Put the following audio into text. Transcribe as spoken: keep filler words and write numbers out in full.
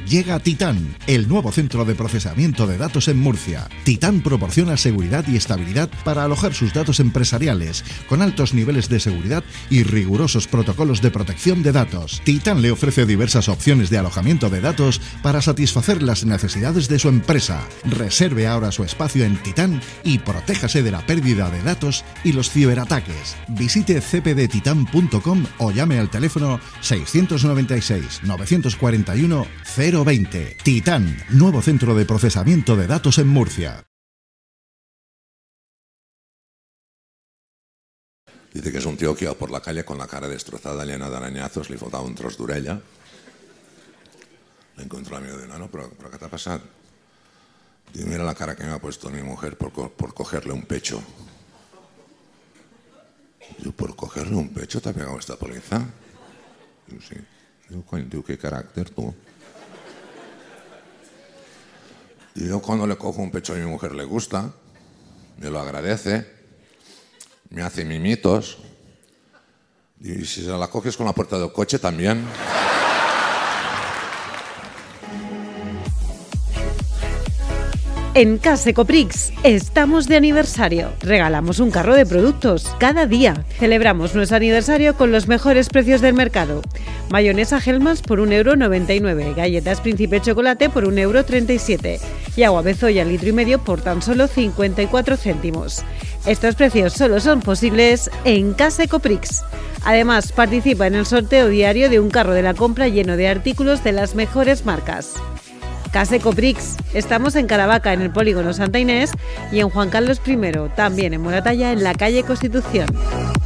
Llega Titán, el nuevo centro de procesamiento de datos en Murcia. Titán proporciona seguridad y estabilidad para alojar sus datos empresariales, con altos niveles de seguridad y rigurosos protocolos de protección de datos. Titán le ofrece diversas opciones de alojamiento de datos para satisfacer las necesidades de su empresa. Reserve ahora su espacio en Titán y protéjase de la pérdida de datos y los ciberataques. Visite c p d titan punto com o llame al teléfono seiscientos noventa y seis, novecientos cuarenta y uno, cero veinte. Titán, nuevo centro de procesamiento de datos en Murcia. Dice que és un tio que iba por la calle con la cara destrozada, llena de arañazos, li faltava un tros d'orella. Le encontró el amigo de no, no, pero, pero ¿qué te ha pasado? Dice, mira la cara que me ha puesto mi mujer por, co por cogerle un pecho. Digo, ¿por cogerle un pecho te ha pegado esta paliza? Digo, sí. Digo, coño, tío, qué carácter tú. Y yo cuando le cojo un pecho a mi mujer le gusta, me lo agradece, me hace mimitos, y si se la coges con la puerta del coche también. En Case Coprix estamos de aniversario. Regalamos un carro de productos cada día. Celebramos nuestro aniversario con los mejores precios del mercado. Mayonesa Hellmann's por un euro noventa y nueve, galletas Príncipe Chocolate por un euro treinta y siete y agua Bezoya litro y medio por tan solo cincuenta y cuatro céntimos. Estos precios solo son posibles en Case Coprix. Además, participa en el sorteo diario de un carro de la compra lleno de artículos de las mejores marcas. Case Coprix. Estamos en Caravaca, en el polígono Santa Inés, y en Juan Carlos primero, también en Moratalla, en la calle Constitución.